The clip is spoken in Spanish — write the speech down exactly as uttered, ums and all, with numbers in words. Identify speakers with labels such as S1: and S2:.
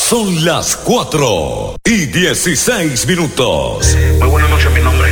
S1: Son las cuatro y dieciséis minutos.
S2: Muy buenas noches, mi nombre